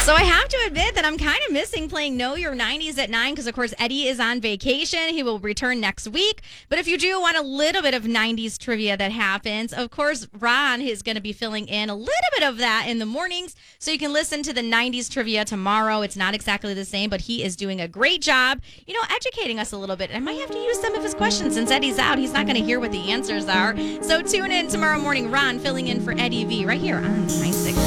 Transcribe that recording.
So I have to admit that I'm kind of missing playing Know Your 90s at 9 because, of course, Eddie is on vacation. He will return next week. But if you do want a little bit of 90s trivia that happens, of course, Ron is going to be filling in a little bit of that in the mornings. So you can listen to the 90s trivia tomorrow. It's not exactly the same, but he is doing a great job, educating us a little bit. I might have to use some of his questions since Eddie's out. He's not going to hear what the answers are. So tune in tomorrow morning. Ron filling in for Eddie V right here on 96.